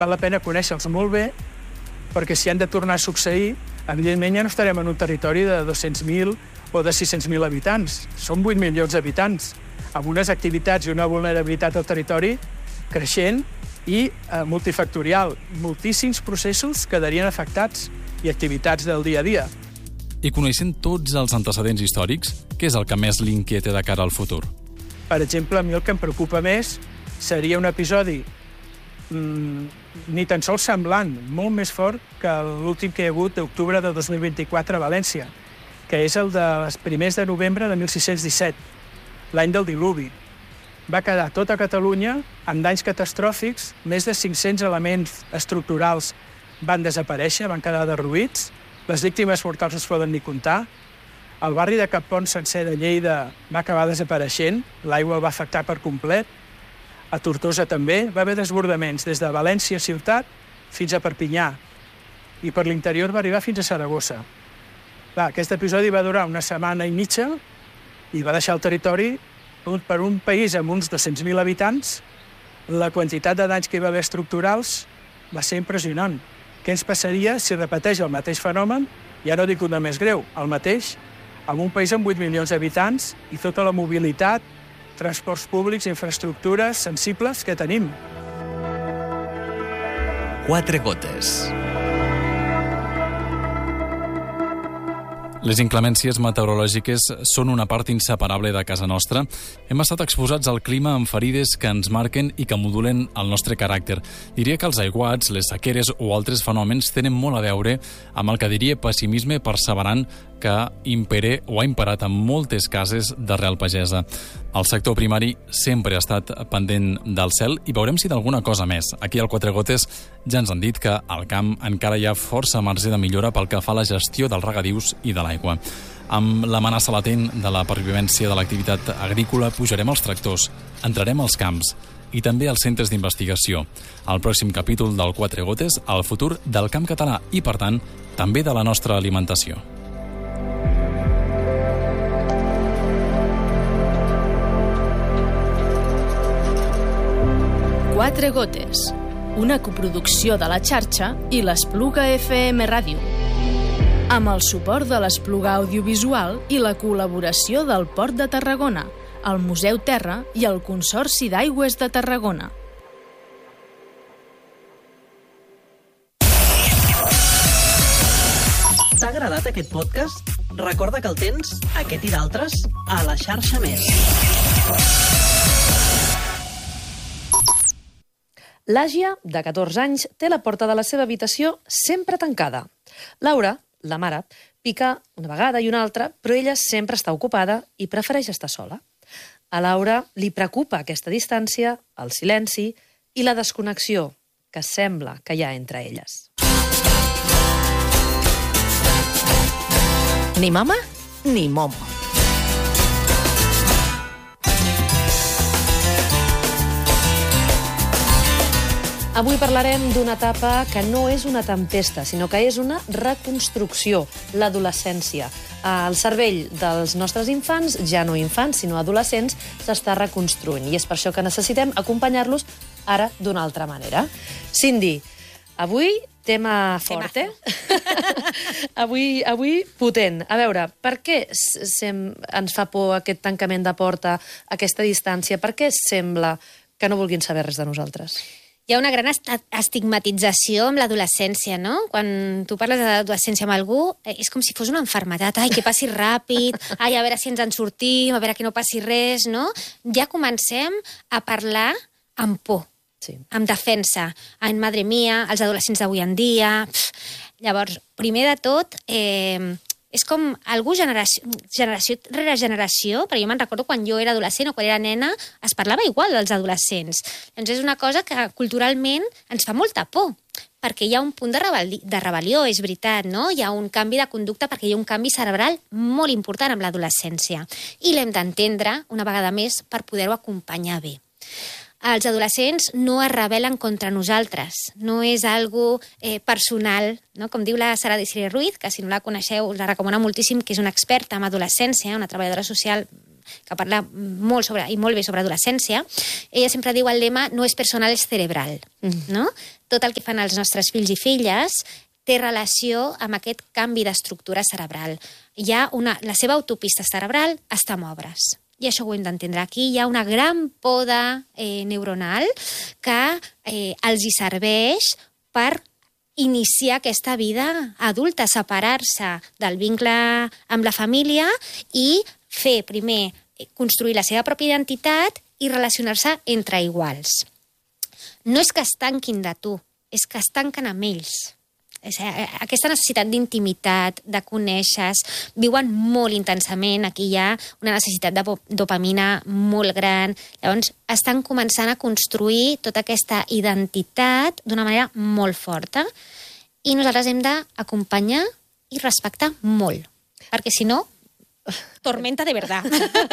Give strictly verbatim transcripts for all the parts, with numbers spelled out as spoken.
val la pena conèixer-los molt bé, perquè si han de tornar a succeir, evidentment ja no estarem en un territori de dos-cents mil o de sis-cents mil habitants. Són vuit milions d'habitants, amb unes activitats i una vulnerabilitat al territori creixent i eh, multifactorial. Moltíssims processos quedarien afectats i activitats del dia a dia. I coneixent tots els antecedents històrics, què és el que més l'inquieta de cara al futur? Per exemple, a mi el que em preocupa més seria un episodi mmm, ni tan sols semblant, molt més fort que l'últim que hi ha hagut d'octubre de dos mil vint-i-quatre a València, que és el dels primers de novembre de mil sis-cents disset, l'any del diluvi. Va quedar tota Catalunya amb danys catastròfics, més de cinc-cents elements estructurals van desaparèixer, van quedar derruïts, les víctimes mortals no es poden ni comptar, el barri de Cappont sencer de Lleida va acabar desapareixent, l'aigua el va afectar per complet, a Tortosa també, va haver desbordaments des de València ciutat fins a Perpinyà, i per l'interior va arribar fins a Saragossa. Clar, aquest episodi va durar una setmana i mitja i va deixar el territori per un país amb uns dos-cents mil habitants. La quantitat de danys que hi va haver estructurals va ser impressionant. Què ens passaria si repeteix el mateix fenomen, ja no dic una més greu, el mateix, amb un país amb vuit milions d'habitants i tota la mobilitat, transports públics, infraestructures sensibles que tenim? Quatre gotes. Les inclemències meteorològiques són una part inseparable de casa nostra. Hem estat exposats al clima amb ferides que ens marquen i que modulen el nostre caràcter. Diria que els aiguats, les sequeres o altres fenòmens tenen molt a veure amb el que diria pessimisme perseverant que impere o ha imperat en moltes cases d'arrel pagesa. El sector primari sempre ha estat pendent del cel i veurem si d'alguna cosa més. Aquí al Quatre Gotes ja ens han dit que al camp encara hi ha força marge de millora pel que fa a la gestió dels regadius i de l'aigua. Amb l'amenaça latent de la pervivència de l'activitat agrícola, pujarem als tractors, entrarem als camps i també als centres d'investigació. Al pròxim capítol del Quatre Gotes, el futur del camp català i, per tant, també de la nostra alimentació. Quatre Gotes, una coproducció de la xarxa i l'Espluga F M Ràdio, amb el suport de l'Espluga Audiovisual i la col·laboració del Port de Tarragona, el Museu Terra i el Consorci d'Aigües de Tarragona. T'ha agradat aquest podcast? Recorda que el tens, aquest i d'altres, a la xarxa Més. L'Àgia, de catorze anys, té la porta de la seva habitació sempre tancada. Laura, la mare, pica una vegada i una altra, però ella sempre està ocupada i prefereix estar sola. A Laura li preocupa aquesta distància, el silenci i la desconnexió que sembla que hi ha entre elles. Ni mama ni momo. Avui parlarem d'una etapa que no és una tempesta, sinó que és una reconstrucció, l'adolescència. El cervell dels nostres infants, ja no infants, sinó adolescents, s'està reconstruint. I és per això que necessitem acompanyar-los ara d'una altra manera. Cindy, avui tema fort, eh? avui, avui potent. A veure, per què sem- ens fa por aquest tancament de porta, aquesta distància? Per què sembla que no vulguin saber res de nosaltres? Hi ha una gran estigmatització amb l'adolescència, no? Quan tu parles de l'adolescència amb algú, és com si fos una malaltia. Ai, que passi ràpid, ai, a veure si ens en sortim, a veure que no passi res, no? Ja comencem a parlar amb por, sí. amb defensa. Ai, madre mia, els adolescents d'avui en dia... Pff. Llavors, primer de tot... Eh, és com algú generació, generació rere generació, però jo me'n recordo quan jo era adolescent o quan era nena, es parlava igual dels adolescents. Doncs és una cosa que culturalment ens fa molta por, perquè hi ha un punt de, rebel de rebel·lió, és veritat, no? Hi ha un canvi de conducta perquè hi ha un canvi cerebral molt important amb l'adolescència. I l'hem d'entendre, una vegada més, per poder-ho acompanyar bé. Els adolescents no es rebel·len contra nosaltres, no és algo eh, personal, no? Com diu la Sara Desiree Ruiz, que si no la coneixeu us la recomano moltíssim, que és una experta en adolescència, una treballadora social que parla molt sobre, i molt bé sobre adolescència. Ella sempre diu el lema no és personal, és cerebral, mm. no? tot el que fan els nostres fills i filles té relació amb aquest canvi d'estructura cerebral. Hi ha una, la seva autopista cerebral està en obres. I això ho hem d'entendre. Aquí hi ha una gran poda eh, neuronal que eh, els hi serveix per iniciar aquesta vida adulta, separar-se del vincle amb la família i fer, primer, construir la seva pròpia identitat i relacionar-se entre iguals. No és que es tanquin de tu, és que es tanquen amb ells. És a dir, aquesta necessitat d'intimitat, de conèixer, viuen molt intensament, aquí hi ha una necessitat de dopamina molt gran, llavors estan començant a construir tota aquesta identitat d'una manera molt forta i nosaltres hem d'acompanyar i respectar molt, perquè si no, tormenta de verdad.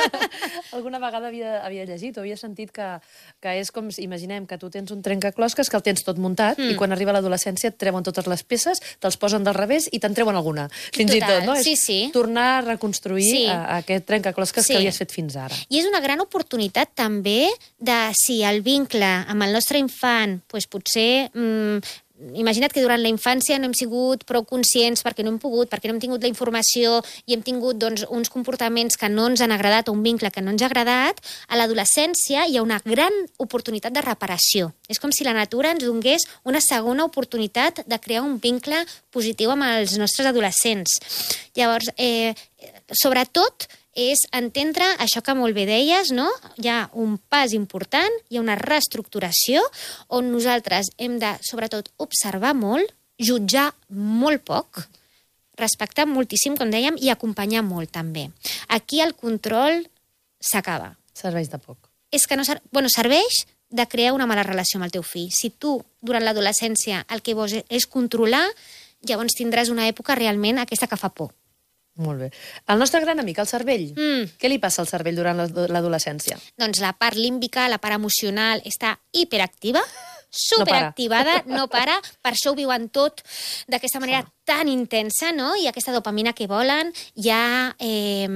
Alguna vegada havia, havia llegit o havia sentit que, que és com, imaginem que tu tens un trencaclosques que el tens tot muntat mm. i quan arriba l'adolescència et treuen totes les peces, te'ls posen del revés i te'n treuen alguna. Fins Total, i tot, no? Sí, és sí. tornar a reconstruir sí. a, a aquest trencaclosques sí. que havies fet fins ara. I és una gran oportunitat també de si el vincle amb el nostre infant pues, potser... Mm, imagina't que durant la infància no hem sigut prou conscients perquè no hem pogut, perquè no hem tingut la informació i hem tingut doncs, uns comportaments que no ens han agradat o un vincle que no ens ha agradat, a l'adolescència hi ha una gran oportunitat de reparació. És com si la natura ens donés una segona oportunitat de crear un vincle positiu amb els nostres adolescents. Llavors, eh, sobretot, és entendre això que molt bé deies, no? Hi ha un pas important, hi ha una reestructuració on nosaltres hem de, sobretot, observar molt, jutjar molt poc, respectar moltíssim, com dèiem, i acompanyar molt, també. Aquí el control s'acaba. Serveix de poc. És que no ser... bueno, serveix de crear una mala relació amb el teu fill. Si tu, durant l'adolescència, el que vols és controlar, llavors tindràs una època realment aquesta que fa por. Molt bé. El nostre gran amic, el cervell. Mm. Què li passa al cervell durant l'adolescència? Doncs la part límbica, la part emocional, està hiperactiva, superactivada, no para. no para. Per això ho viuen tot d'aquesta manera oh. tan intensa, no? I aquesta dopamina que volen, hi ha eh,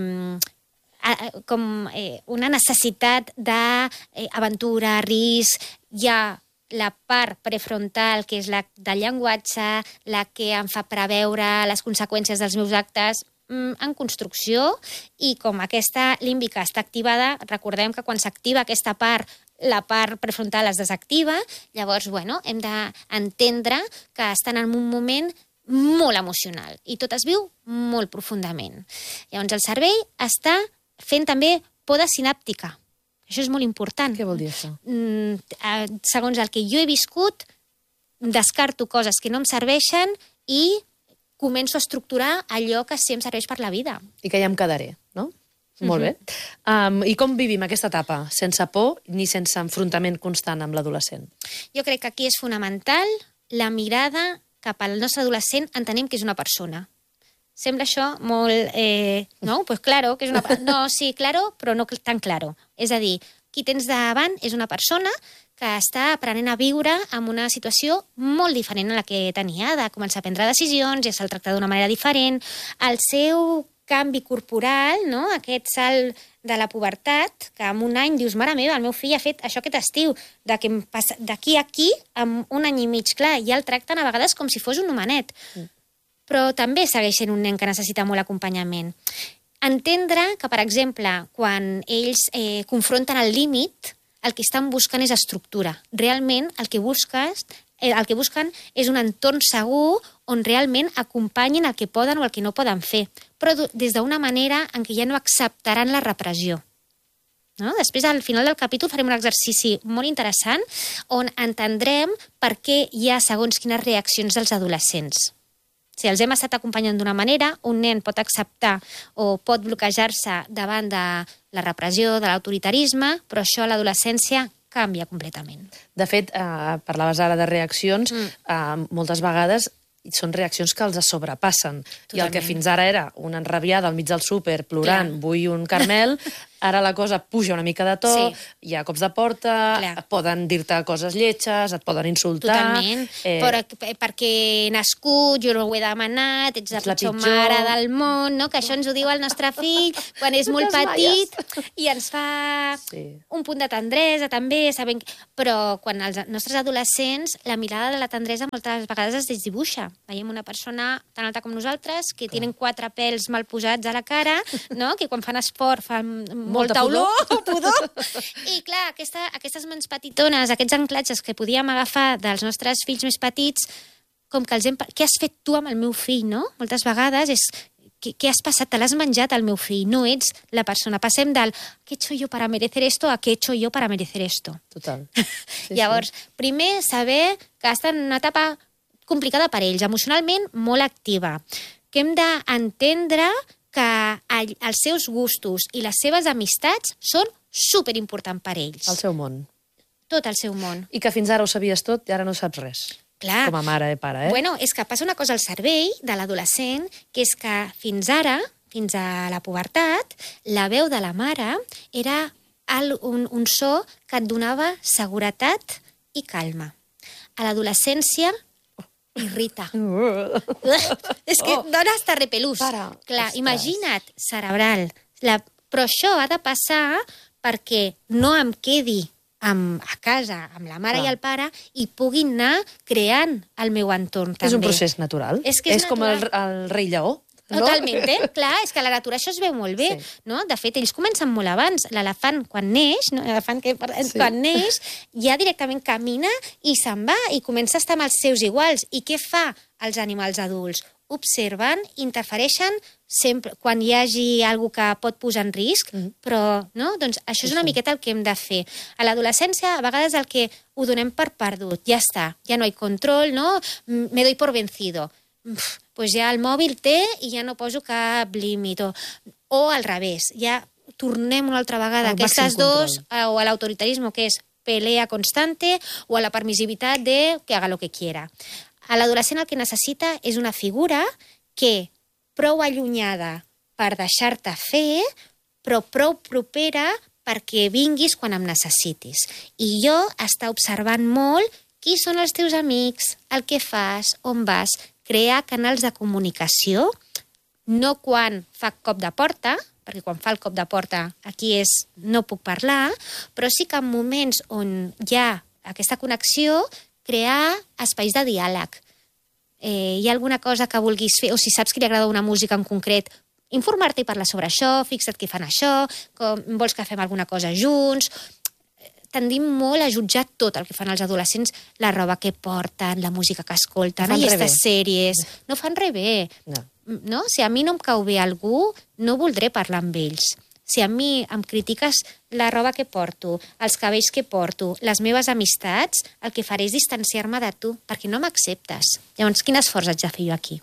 com eh, una necessitat d'aventura, eh, risc, hi ha la part prefrontal, que és la del llenguatge, la que em fa preveure les conseqüències dels meus actes, en construcció, i com aquesta límbica està activada, recordem que quan s'activa aquesta part, la part prefrontal es desactiva, llavors, bueno, hem d'entendre que estan en un moment molt emocional i tot es viu molt profundament. Llavors, el cervell està fent també poda sinàptica. Això és molt important. Què vol dir això? Segons el que jo he viscut, descarto coses que no em serveixen i començo a estructurar allò que sí em serveix per la vida. I que ja em quedaré, no? Mm-hmm. Molt bé. Um, I com vivim aquesta etapa? Sense por ni sense enfrontament constant amb l'adolescent? Jo crec que aquí és fonamental la mirada cap al nostre adolescent, entenem que és una persona. Sembla això molt... Eh, no, pues claro, que és una... No, sí, claro, però no tan claro. És a dir, qui tens davant és una persona que està aprenent a viure en una situació molt diferent a la que tenia, de començar a prendre decisions, ja se'l tracta d'una manera diferent. El seu canvi corporal, no? Aquest salt de la pubertat, que en un any dius, mare meva, el meu fill ha fet això aquest estiu, d'aquí a aquí, amb un any i mig, clar, ja el tracten a vegades com si fos un homenet. Mm. Però també segueix sent un nen que necessita molt acompanyament. Entendre que, per exemple, quan ells eh, confronten el límit, el que estan buscant és estructura. Realment el que busques, el que busquen és un entorn segur on realment acompanyin el que poden o el que no poden fer, però des d'una manera en què ja no acceptaran la repressió. No? Després, al final del capítol, farem un exercici molt interessant on entendrem per què hi ha segons quines reaccions dels adolescents. Si els hem estat acompanyant d'una manera, un nen pot acceptar o pot bloquejar-se davant de la repressió, de l'autoritarisme, però això a l'adolescència canvia completament. De fet, eh, parlaves ara de reaccions, mm. eh, moltes vegades són reaccions que els sobrepassen. Totalment. I el que fins ara era una enrabiada al mig del súper, plorant, Clar. vull un caramel, Ara la cosa puja una mica de to, Sí. hi ha cops de porta, Clar. poden dir-te coses lletges, et poden insultar... Totalment. Eh, Però, perquè he nascut, jo no ho he demanat, ets la Ets la pitjor, pitjor. mare del món, no? Que això ens ho diu el nostre fill quan és molt Desmaies. petit i ens fa Sí. un punt de tendresa, també, sabem... Però quan els nostres adolescents, la mirada de la tendresa moltes vegades es desdibuixa. Veiem una persona tan alta com nosaltres, que tenen quatre pèls mal posats a la cara, no? Que quan fan esport fan molta, Molta olor, pudor. pudor. I clar, aquesta, aquestes mans petitones, aquests anclatges que podíem agafar dels nostres fills més petits, com que els hem... Què has fet tu amb el meu fill, no? Moltes vegades és... Què, què has passat? Te l'has menjat al meu fill, no ets la persona. Passem del què he hecho yo para merecer esto a què he hecho yo para merecer esto. Total. Sí, Llavors, primer, saber que estan en una etapa complicada per ells, emocionalment molt activa, que hem d'entendre que el- els seus gustos i les seves amistats són superimportants per ells. El seu món. Tot el seu món. I que fins ara ho sabies tot i ara no saps res. Clar. Com a mare i pare, eh? Bueno, és que passa una cosa al cervell de l'adolescent, que és que fins ara, fins a la pubertat, la veu de la mare era el, un, un so que et donava seguretat i calma. A l'adolescència, irrita. És que Oh. dona hasta repelús. Para. Clar, Ostres. imagina't, cerebral. La... Però això ha de passar perquè no em quedi amb, a casa amb la mare Clar. i el pare i puguin anar creant el meu entorn també. És un procés natural. És que és és com el, natural. el rei lleó. No? Totalment, eh? Clar, és que a la natura això es veu molt bé, Sí. no? De fet, ells comencen molt abans. L'elefant, quan neix, no? L'elefant que parlem, Sí. quan neix, ja directament camina i se'n va i comença a estar amb els seus iguals. I què fa els animals adults? Observen, interfereixen sempre quan hi hagi algú que pot posar en risc, Mhm. però no? Doncs això és una Sí. miqueta el que hem de fer. A l'adolescència, a vegades el que ho donem per perdut. Ja està, ja no hi control, no? M- Me doy por vencido. Uf, pues ja el mòbil té i ja no poso cap límit. O, o al revés, ja tornem una altra vegada a Al aquestes màxim dos, control. a- o a l'autoritarisme, que és pelea constante, o a la permissivitat de que haga lo que quiera. A l'adolescent el que necessita és una figura que prou allunyada per deixar-te fer, però prou propera perquè vinguis quan em necessitis. I jo està observant molt qui són els teus amics, el que fas, on vas, crear canals de comunicació, no quan fa cop de porta, perquè quan fa el cop de porta aquí és no puc parlar, però sí que en moments on hi ha aquesta connexió, crear espais de diàleg. Eh, hi ha alguna cosa que vulguis fer, o si saps que li agrada una música en concret, informar-te i parlar sobre això, fixa't que fan això, com, vols que fem alguna cosa junts. Tendim molt a jutjar tot el que fan els adolescents, la roba que porten, la música que escolten, No fan ai, res aquestes bé. sèries. No fan res bé. No. No? Si a mi no em cau bé algú, no voldré parlar amb ells. Si a mi em critiques la roba que porto, els cabells que porto, les meves amistats, el que faré és distanciar-me de tu, perquè no m'acceptes. Llavors, quin esforç haig de fer jo aquí?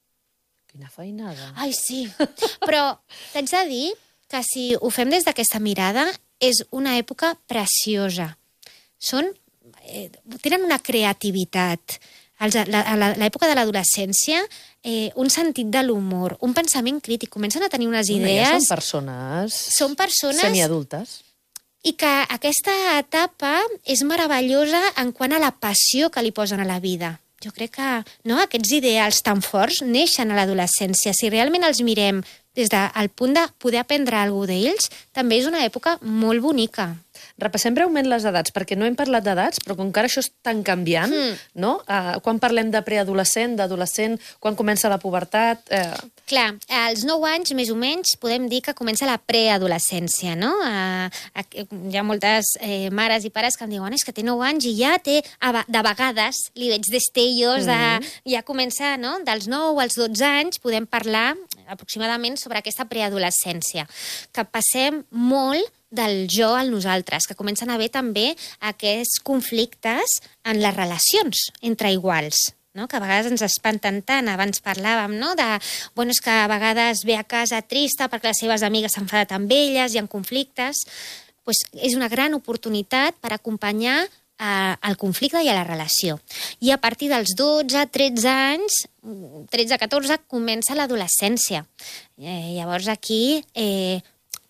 Quina feinada. Ai, sí. Però t'haig de dir que si ho fem des d'aquesta mirada, és una època preciosa. Són, eh, tenen una creativitat. Els, la, a la- l'època de l'adolescència, eh, un sentit de l'humor, un pensament crític, comencen a tenir unes Ja idees... són persones... Són persones semiadultes. i que aquesta etapa és meravellosa en quant a la passió que li posen a la vida. Jo crec que no, aquests ideals tan forts neixen a l'adolescència. Si realment els mirem des del punt de poder aprendre alguna cosa d'ells, també és una època molt bonica. Repassem breument les edats, perquè no hem parlat d'edats, però com que ara això és tan canviant, Mm. no? Uh, quan parlem de preadolescent, d'adolescent, quan comença la pubertat... Eh... Clar, als nou anys, més o menys, podem dir que comença la preadolescència, no? Uh, hi ha moltes eh, mares i pares que em diuen és que té nou anys i ja té, a, de vegades, li veig destellos, de, ja comença, no? Dels nou als dotze anys podem parlar aproximadament sobre aquesta preadolescència, que passem molt del jo al nosaltres, que comencen a haver també aquests conflictes en les relacions entre iguals, no? Que a vegades ens espanten tant. Abans parlàvem, no? De, bueno, és que a vegades ve a casa trista perquè les seves amigues s'han enfadat amb elles, hi ha conflictes. Pues és una gran oportunitat per acompanyar eh, al conflicte i a la relació. I a partir dels dotze, tretze anys, tretze, catorze, comença l'adolescència. Eh, llavors aquí... Eh,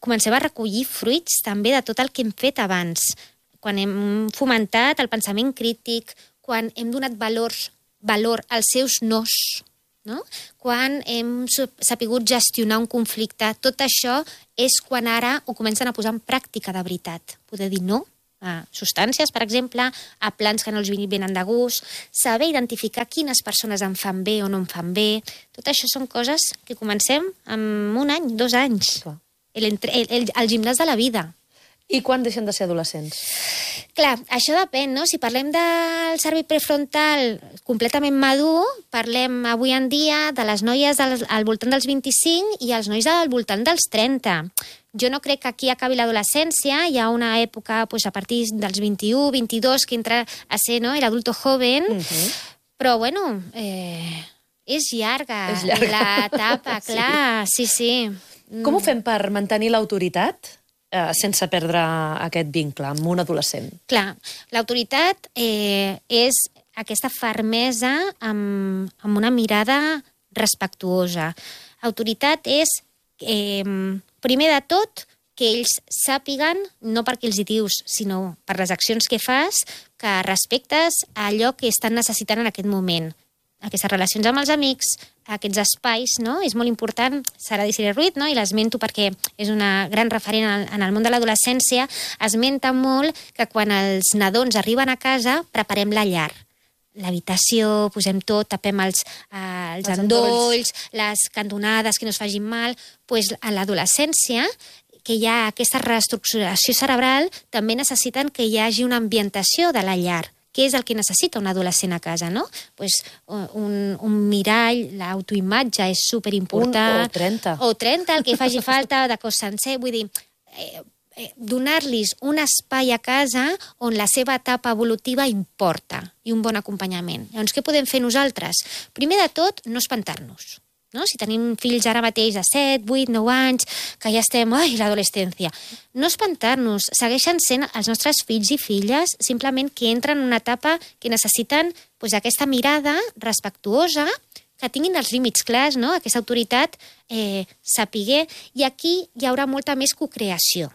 comencem a recollir fruits també de tot el que hem fet abans, quan hem fomentat el pensament crític, quan hem donat valors, valor als seus nos, no? Quan hem sapigut gestionar un conflicte, tot això és quan ara ho comencen a posar en pràctica de veritat. Poder dir no a substàncies, per exemple, a plans que no els venen de gust, saber identificar quines persones em fan bé o no em fan bé. Tot això són coses que comencem en un any, dos anys. El, el, el, el gimnàs de la vida. I quan deixen de ser adolescents? Clar, això depèn, no? Si parlem del cervell prefrontal completament madur, parlem avui en dia de les noies al, al voltant dels vint-i-cinc i els nois al voltant dels trenta. Jo no crec que aquí acabi l'adolescència, hi ha una època pues, a partir dels vint-i-u, vint-i-dos, que entra a ser no, l'adulto joven, uh-huh. Però bueno, eh, és llarga, és llarga l'etapa, clar, sí, sí. sí. Com ho fem per mantenir l'autoritat eh, sense perdre aquest vincle amb un adolescent? Clar, l'autoritat eh, és aquesta fermesa amb, amb una mirada respectuosa. Autoritat és, eh, primer de tot, que ells sàpiguen, no perquè els hi dius, sinó per les accions que fas, que respectes allò que estan necessitant en aquest moment. Aquestes relacions amb els amics, aquests espais, no? És molt important, Sara Desiré Ruiz, no? I l'esmento perquè és una gran referent en, en el món de l'adolescència, esmenta molt que quan els nadons arriben a casa, preparem la llar. L'habitació, posem tot, tapem els, eh, els, els endolls, les cantonades, que no es facin mal. Pues, a l'adolescència, que hi ha aquesta reestructuració cerebral, també necessiten que hi hagi una ambientació de la llar. Què és el que necessita un adolescent a casa, no? Pues un, un mirall, l'autoimatge és superimportant. Un o trenta. O trenta, el que faci falta, de cos sencer. Vull dir, eh, eh, donar-los un espai a casa on la seva etapa evolutiva importa i un bon acompanyament. Llavors, què podem fer nosaltres? Primer de tot, no espantar-nos. No? Si tenim fills ara mateix de set, vuit, nou anys, que ja estem, ai, l'adolescència. No espantar-nos, segueixen sent els nostres fills i filles, simplement que entren en una etapa que necessiten pues, aquesta mirada respectuosa, que tinguin els límits clars, no? Aquesta autoritat eh, sapiguer, i aquí hi haurà molta més cocreació.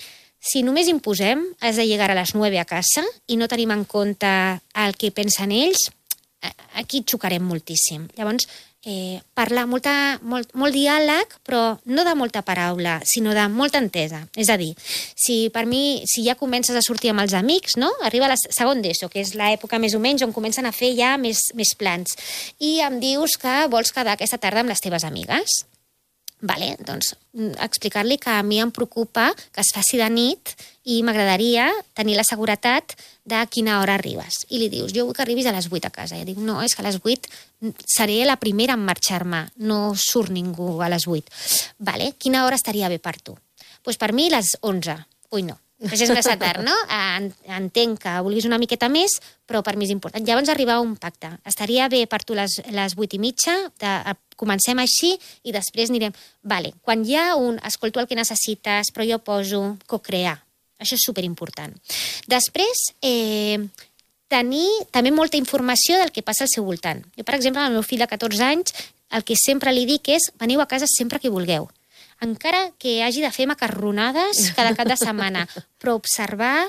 Si només imposem, has de llegar a les nueve a casa i no tenim en compte el que pensen ells, aquí xocarem moltíssim. Llavors, Eh, parlar, molta, molt, molt diàleg, però no de molta paraula, sinó de molta entesa. És a dir, si per mi, si ja comences a sortir amb els amics, no? Arriba a la segon d'ESO, que és l'època més o menys on comencen a fer ja més, més plans, i em dius que vols quedar aquesta tarda amb les teves amigues. Vale, doncs explicar-li que a mi em preocupa que es faci de nit i m'agradaria tenir la seguretat de a quina hora arribes. I li dius, jo vull que arribis a les vuit a casa. I dic, no, és que a les vuit seré la primera en marxar-me, no surt ningú a les vuit. Vale, quina hora estaria bé per tu? Doncs pues per mi les onze. Ui, no. Això és massa tard, no? Entenc que vulguis una miqueta més, però per mi és important. Llavors arribar a un pacte. Estaria bé per tu les, les vuit i mitja, de, comencem així i després anirem... Vale, quan hi ha un escolto el que necessites, però jo poso cocrear. Això és superimportant. Després, eh, tenir també molta informació del que passa al seu voltant. Jo, per exemple, al meu fill de catorze anys, el que sempre li dic és veniu a casa sempre que vulgueu. Encara que hagi de fer macarronades cada cap de setmana, però observar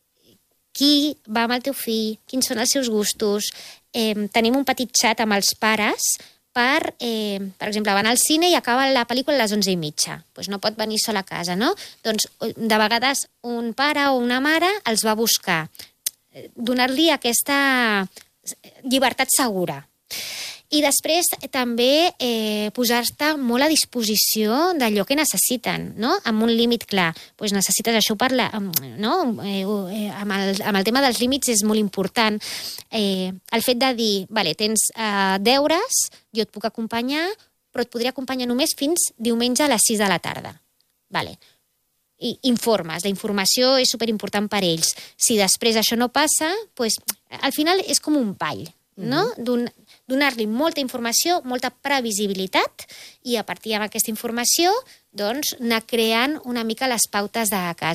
qui va amb el teu fill, quins són els seus gustos. Eh, tenim un petit xat amb els pares per, eh, per exemple, van al cine i acaba la pel·lícula a les onze i mitja. Pues no pot venir sol a casa, no? Doncs, de vegades, un pare o una mare els va buscar. Donar-li aquesta llibertat segura. I després també eh, posar-te molt a disposició d'allò que necessiten, no? Amb un límit clar. Pues necessites això per la, no? eh, eh, amb, el, amb el tema dels límits és molt important. Eh, el fet de dir, vale, tens eh, deures, jo et puc acompanyar, però et podria acompanyar només fins diumenge a les sis de la tarda. Vale. I informes, la informació és superimportant per ells. Si després això no passa, pues, al final és com un ball, no? D'un donar-li molta informació, molta previsibilitat i a partir d'aquesta informació doncs, anar creant una mica les pautes de casa.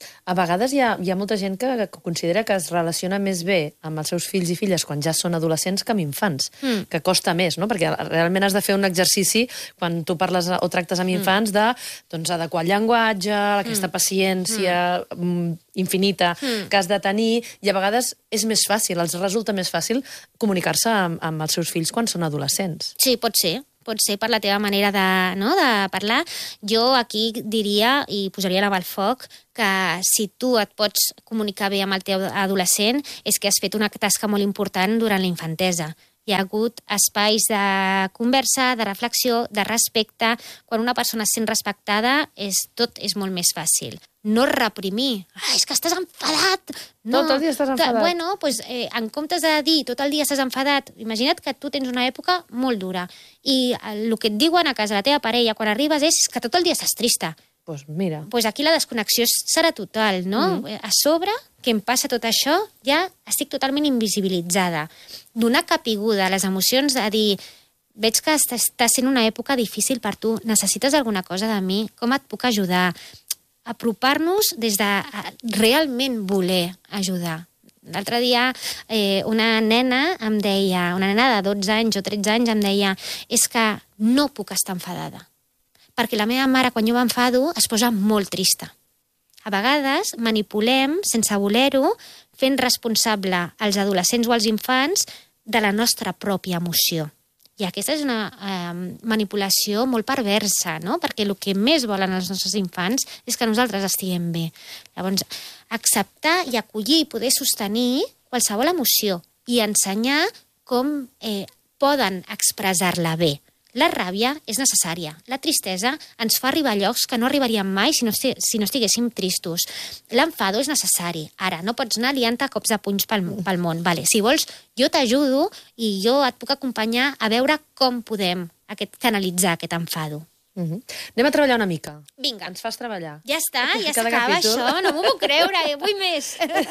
A vegades hi ha, hi ha molta gent que, que considera que es relaciona més bé amb els seus fills i filles quan ja són adolescents que amb infants, mm. que costa més, no? Perquè realment has de fer un exercici quan tu parles o tractes amb infants de doncs, adequar el llenguatge, aquesta mm. paciència mm. infinita mm. que has de tenir, i a vegades és més fàcil, els resulta més fàcil comunicar-se amb, amb els seus fills quan són adolescents. Sí, pot ser. Pot ser per la teva manera de, no, de parlar. Jo aquí diria, i posaria la mà al foc, que si tu et pots comunicar bé amb el teu adolescent és que has fet una tasca molt important durant la infantesa. Hi ha hagut espais de conversa, de reflexió, de respecte. Quan una persona es sent respectada, és, tot és molt més fàcil. No reprimir. Ah, és que estàs enfadat. No, tot el dia estàs enfadat. Bueno, pues, eh, en comptes de dir tot el dia estàs enfadat, imagina't que tu tens una època molt dura i el que et diuen a casa la teva parella quan arribes és que tot el dia estàs trista. Doncs pues mira. Pues aquí la desconnexió serà total, no? Mm. A sobre, que em passa tot això, ja estic totalment invisibilitzada. Donar capiguda a les emocions, de dir, veig que està, està sent una època difícil per tu, necessites alguna cosa de mi, com et puc ajudar? Apropar-nos des de realment voler ajudar. L'altre dia eh, una nena em deia, una nena de dotze anys o tretze anys em deia, és que no puc estar enfadada, perquè la meva mare quan jo m'enfado es posa molt trista. A vegades manipulem, sense voler-ho, fent responsable als adolescents o als infants de la nostra pròpia emoció. I aquesta és una eh, manipulació molt perversa, no? Perquè el que més volen els nostres infants és que nosaltres estiguem bé. Llavors, acceptar i acollir i poder sostenir qualsevol emoció i ensenyar com eh, poden expressar-la bé. La ràbia és necessària. La tristesa ens fa arribar a llocs que no arribaríem mai si no, esti si no estiguéssim tristos. L'enfado és necessari. Ara, no pots anar liant-te cops de punys pel, pel món. Vale, si vols, jo t'ajudo i jo et puc acompanyar a veure com podem aquest, canalitzar aquest enfado. Uh-huh. Anem a treballar una mica. Vinga. Ens fas treballar. Ja està, ja s'acaba això. No m'ho puc creure, vull més.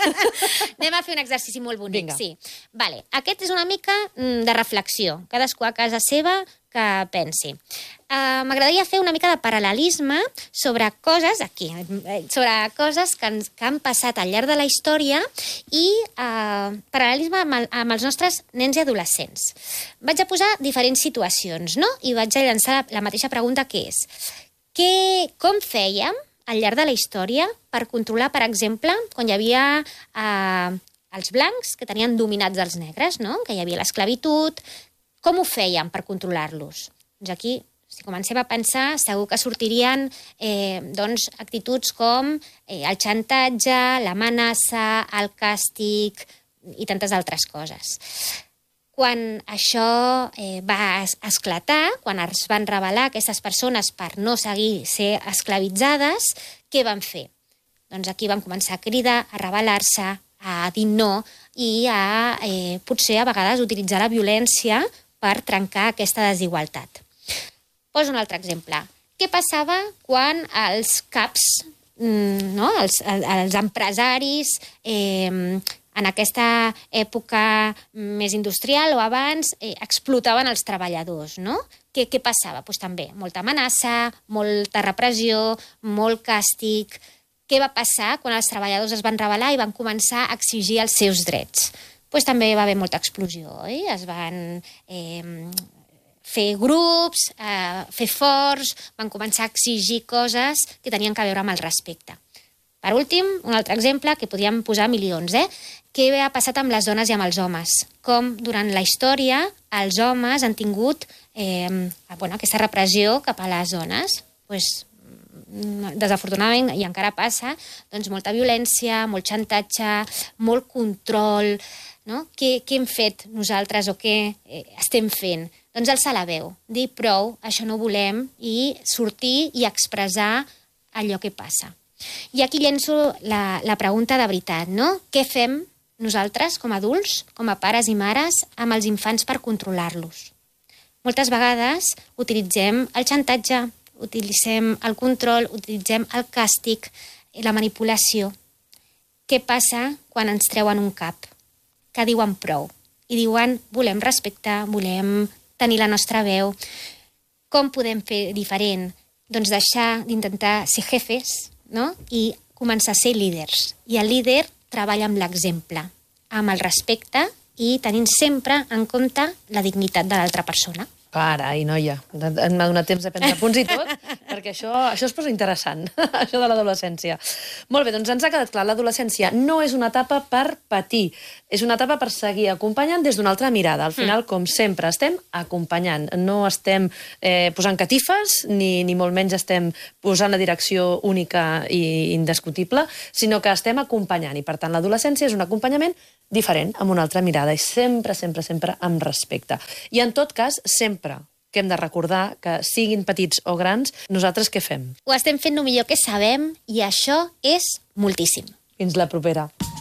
Anem a fer un exercici molt bonic. Vinga. Sí. Vale. Aquest és una mica de reflexió. Cadascú a casa seva que pensi. Uh, M'agradaria fer una mica de paral·lelisme sobre coses, aquí, sobre coses que, ens, que han passat al llarg de la història i uh, paral·lelisme amb, el, amb els nostres nens i adolescents. Vaig a posar diferents situacions, no? I vaig a llançar la, la mateixa pregunta, que és que, com fèiem al llarg de la història per controlar, per exemple, quan hi havia uh, els blancs que tenien dominats els negres, no? Que hi havia l'esclavitud. Com ho fèiem per controlar-los? Doncs aquí, si comencem a pensar, segur que sortirien eh, doncs, actituds com eh, el xantatge, l'amenaça, el càstig i tantes altres coses. Quan això eh, va esclatar, quan es van rebel·lar aquestes persones per no seguir ser esclavitzades, què van fer? Doncs aquí van començar a cridar, a rebel·lar-se, a dir no i a eh, potser a vegades utilitzar la violència per trencar aquesta desigualtat. Poso un altre exemple. Què passava quan els caps, no, els, els empresaris, eh, en aquesta època més industrial o abans, eh, explotaven els treballadors, no? Què, què passava? Pues també molta amenaça, molta repressió, molt càstig. Què va passar quan els treballadors es van rebel·lar i van començar a exigir els seus drets? Pues també va haver molta explosió, oi? Es van eh, fer grups, eh, fer forts, van començar a exigir coses que tenien a veure amb el respecte. Per últim, un altre exemple, que podríem posar milions, eh? Què ha passat amb les dones i amb els homes? Com durant la història els homes han tingut eh, bueno, aquesta repressió cap a les dones? Pues, desafortunadament, i encara passa, doncs molta violència, molt xantatge, molt control. No? Què, què hem fet nosaltres o què eh, estem fent? Doncs alçar la veu, dir prou, això no volem, i sortir i expressar allò que passa. I aquí llenço la, la pregunta de veritat, no? Què fem nosaltres, com a adults, com a pares i mares, amb els infants per controlar-los? Moltes vegades utilitzem el xantatge, utilitzem el control, utilitzem el càstig, la manipulació. Què passa quan ens treuen un cap? Que diuen prou. I diuen, volem respectar, volem tenir la nostra veu. Com podem fer diferent? Doncs deixar d'intentar ser jefes, no? I començar a ser líders. I el líder treballa amb l'exemple, amb el respecte i tenint sempre en compte la dignitat de l'altra persona. Para, i noia, m'ha donat temps de prendre punts i tot, perquè això, això es posa interessant, això de l'adolescència. Molt bé, doncs ens ha quedat clar, l'adolescència no és una etapa per patir, és una etapa per seguir acompanyant des d'una altra mirada. Al final, com sempre, estem acompanyant, no estem eh, posant catifes, ni, ni molt menys estem posant la direcció única i indiscutible, sinó que estem acompanyant, i per tant l'adolescència és un acompanyament diferent, amb una altra mirada, i sempre, sempre, sempre amb respecte. I en tot cas, sempre que hem de recordar que, siguin petits o grans, nosaltres què fem? Ho estem fent el millor que sabem i això és moltíssim. Fins la propera.